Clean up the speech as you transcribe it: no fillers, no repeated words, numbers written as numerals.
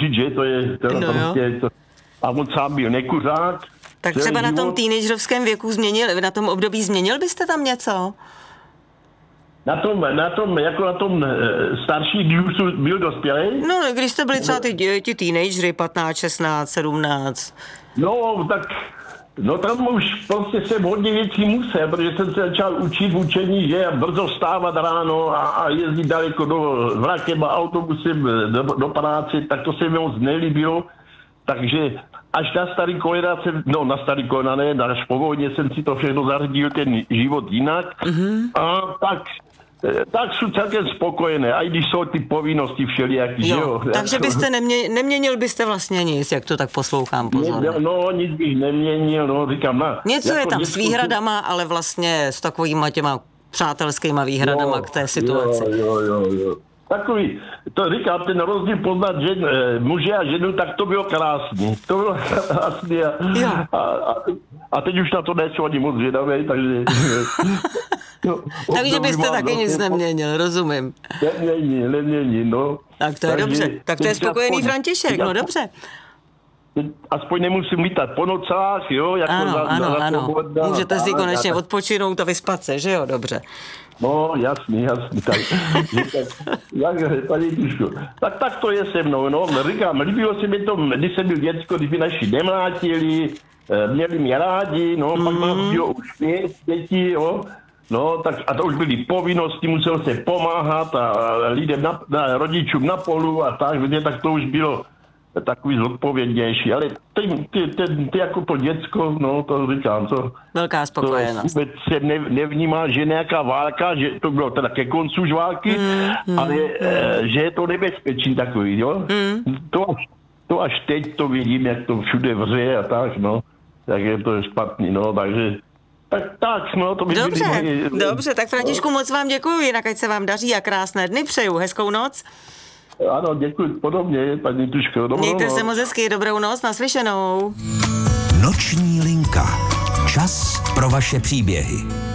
pocit, že to je prostě to, a on sám byl nekuřák. Tak třeba na tom teenagerovském věku na tom období změnil byste tam něco? Na tom starší, když už byl dospělý? No, když jste byli třeba ti teenagery, 15, 16, 17. No, tak, tam už prostě jsem hodně věcí musel, protože jsem se začal učit v učení, že brzo vstávat ráno a jezdit daleko vlakem a autobusem do práce, tak to se mi moc nelíbilo. Takže až na starý kolena až po vojně jsem si to všechno zařídil, ten život jinak. A tak jsem celkem spokojený, a i když jsou ty povinnosti všelijaký, že jo. Takže byste neměnil byste vlastně nic, jak to tak poslouchám pozorně. No, nic bych neměnil, říkám. Něco je tam s výhradama, ale vlastně s takovýma těma přátelskýma výhradama k té situaci. Jo. Takový, to říkám, ten rozdíl poznat muže a ženu, tak to bylo krásný. A teď už na to nejsou ani moc zvědavé, takže... Takže byste taky nic neměnil, rozumím. Nemění, no. Tak to je dobře. Tak to je spokojený František, no dobře. Aspoň nemusím lítat po nocách, jo? Jako ano. Můžete si konečně odpočinout a vyspat se, že jo? Dobře. No, jasný. Tak to je se mnou, no. Říkám, líbilo se mi to, když jsem byl děcko, když by naši nemlátili, měli mě rádi, no, pak bylo už 5 dětí, jo. No, tak a to už byly povinnosti, musel se pomáhat a lidem, rodičům na polu a tak to už bylo takový zodpovědnější, ale ty jako to děcko, no to říkám, to... Velká spokojenost. To vůbec se nevnímá, že nějaká válka, že to bylo teda ke koncu už války, ale že je to nebezpečí takový, jo? To až teď to vidím, jak to všude vře a tak, no. Tak je to špatný, no, takže... Tak, no, to by Dobře, tak Františku, moc vám děkuju, jinak ať se vám daří a krásné dny přeju, hezkou noc. Ano, děkuji podobně, paní Tuško. Mějte se moc hezky, dobrou noc, naslyšenou. Noční linka. Čas pro vaše příběhy.